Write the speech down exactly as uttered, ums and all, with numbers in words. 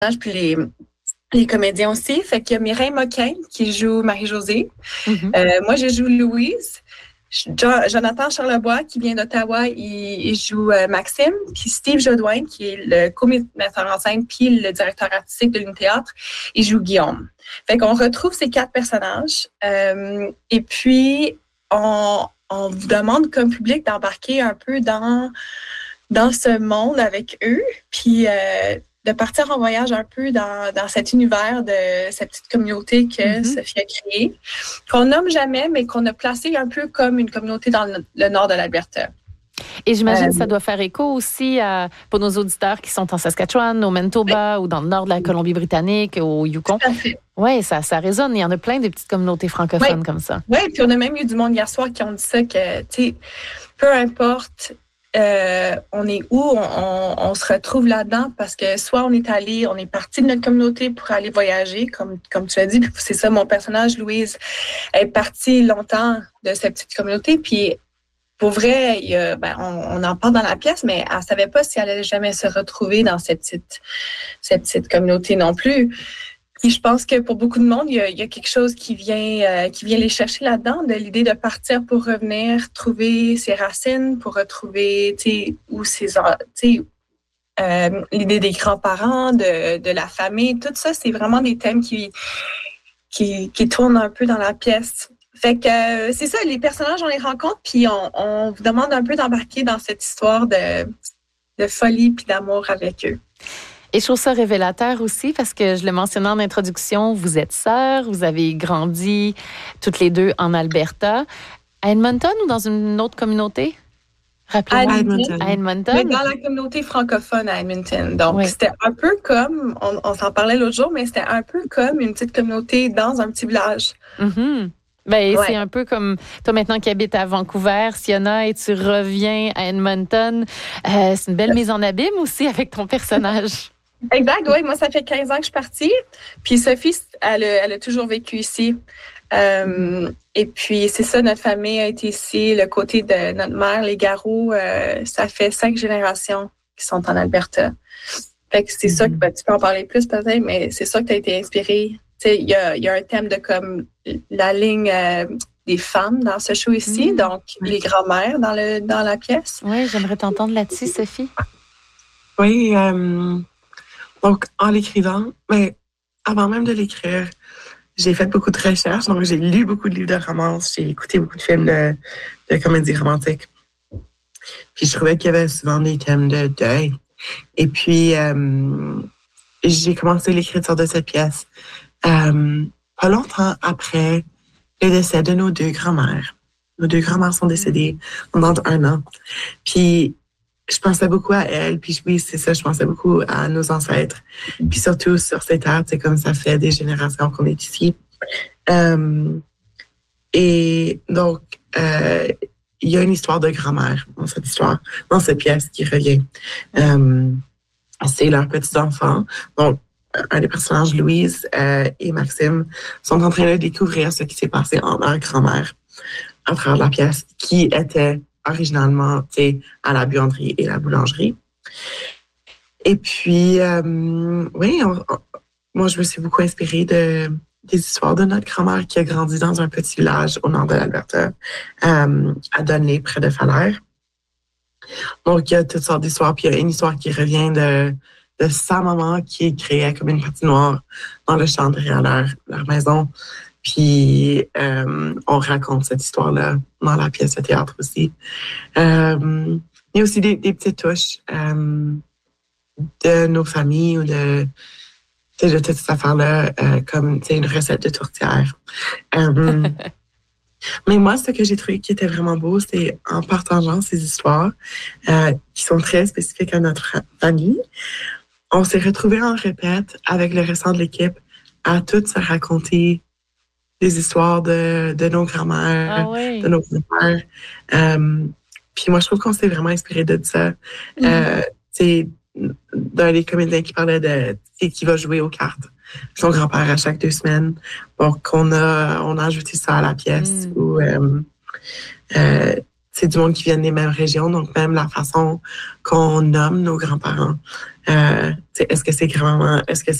puis les, les comédiens aussi. Fait qu'il y a Mireille Moquin qui joue Marie-Josée. Mm-hmm. Euh, moi, je joue Louise. Jo- Jonathan Charlebois, qui vient d'Ottawa, il, il joue euh, Maxime. Puis Steve Jodoin, qui est le co-metteur en scène puis le directeur artistique de l'Uni-Théâtre, il joue Guillaume. Fait qu'on retrouve ces quatre personnages. Euh, et puis, on, on vous demande comme public d'embarquer un peu dans, dans ce monde avec eux. Puis... Euh, de partir en voyage un peu dans, dans cet univers de cette petite communauté que mm-hmm. Sophie a créée, qu'on nomme jamais, mais qu'on a placé un peu comme une communauté dans le, le nord de l'Alberta. Et j'imagine euh, que ça doit faire écho aussi à, pour nos auditeurs qui sont en Saskatchewan, au Manitoba oui. ou dans le nord de la Colombie-Britannique, au Yukon. Tout à fait. Oui, ça, ça résonne. Il y en a plein de petites communautés francophones oui. comme ça. Oui, puis on a même eu du monde hier soir qui ont dit ça, que, tu sais, peu importe Euh, on est où, on, on, on se retrouve là-dedans parce que soit on est allé, on est parti de notre communauté pour aller voyager, comme, comme tu as dit, puis c'est ça, mon personnage, Louise, est partie longtemps de cette petite communauté, puis pour vrai, il y a, ben, on, on en parle dans la pièce, mais elle ne savait pas si elle allait jamais se retrouver dans cette petite, cette petite communauté non plus. Puis je pense que pour beaucoup de monde, il y a, il y a quelque chose qui vient, euh, qui vient les chercher là-dedans, de l'idée de partir pour revenir, trouver ses racines, pour retrouver, tu sais, où ses, tu sais, euh, l'idée des grands-parents, de, de la famille, tout ça, c'est vraiment des thèmes qui, qui, qui tournent un peu dans la pièce. Fait que euh, c'est ça, les personnages, on les rencontre, puis on, on vous demande un peu d'embarquer dans cette histoire de, de folie puis d'amour avec eux. Et je trouve ça révélateur aussi parce que je le mentionnais en introduction, vous êtes sœurs, vous avez grandi toutes les deux en Alberta. À Edmonton ou dans une autre communauté? Rappelez-moi. À Edmonton. À Edmonton. Mais dans la communauté francophone à Edmonton. Donc, oui. C'était un peu comme, on, on s'en parlait l'autre jour, mais c'était un peu comme une petite communauté dans un petit village. Mm-hmm. Ben, ouais. C'est un peu comme toi maintenant qui habites à Vancouver, Sionna, et tu reviens à Edmonton. Euh, c'est une belle mise en abîme aussi avec ton personnage. Exact, oui. Moi, ça fait quinze ans que je suis partie. Puis Sophie, elle a, elle a toujours vécu ici. Euh, et puis, c'est ça, notre famille a été ici. Le côté de notre mère, les Garous, euh, ça fait cinq générations qui sont en Alberta. Fait que c'est mm-hmm. ça que ben, tu peux en parler plus peut-être, mais c'est ça que tu as été inspirée. Il y a, y a un thème de comme la ligne euh, des femmes dans ce show ici, mmh. donc les grands-mères dans, le, dans la pièce. Oui, j'aimerais t'entendre là-dessus, Sophie. Oui, euh, donc en l'écrivant, mais avant même de l'écrire, j'ai fait beaucoup de recherches, donc j'ai lu beaucoup de livres de romance, j'ai écouté beaucoup de films de, de comédies romantiques. Puis je trouvais qu'il y avait souvent des thèmes de deuil. Et puis, euh, j'ai commencé l'écriture de cette pièce. Euh, pas longtemps après le décès de nos deux grands-mères. Nos deux grands-mères sont décédées pendant un an. Puis, je pensais beaucoup à elles. Puis, oui, c'est ça, je pensais beaucoup à nos ancêtres. Puis, surtout sur ces terres, c'est comme ça fait des générations qu'on est ici. Euh, et donc, euh, il y a une histoire de grand-mère dans cette histoire, dans cette pièce qui revient. Euh, c'est leurs petits-enfants. Donc, un des personnages, Louise euh, et Maxime, sont en train de découvrir ce qui s'est passé en leur grand-mère à travers la pièce, qui était originalement, tu sais, à la buanderie et la boulangerie. Et puis, euh, oui, on, on, moi, je me suis beaucoup inspirée de, des histoires de notre grand-mère qui a grandi dans un petit village au nord de l'Alberta, euh, à Donnelly, près de Falaire. Donc, il y a toutes sortes d'histoires. Puis, il y a une histoire qui revient de de sa maman qui créait comme une patinoire dans le champ derrière leur, leur maison. Puis, euh, on raconte cette histoire-là dans la pièce de théâtre aussi. Euh, il y a aussi des, des petites touches euh, de nos familles ou de, de toute cette affaire-là, euh, comme une recette de tourtière. Euh, mais moi, ce que j'ai trouvé qui était vraiment beau, c'est en partageant ces histoires euh, qui sont très spécifiques à notre famille, on s'est retrouvés en répète avec le restant de l'équipe à toutes se raconter des histoires de, de nos grands-mères, ah oui. de nos grands-pères. Euh, puis moi, je trouve qu'on s'est vraiment inspiré de ça. Mm-hmm. Euh, c'est d'un des comédiens qui parlait de qui va jouer aux cartes. Son grand-père à chaque deux semaines. Donc, on a, on a ajouté ça à la pièce. Mm. Où, euh, euh, c'est du monde qui vient des mêmes régions, donc même la façon qu'on nomme nos grands-parents. Euh, est-ce que c'est grand-maman, est-ce que c'est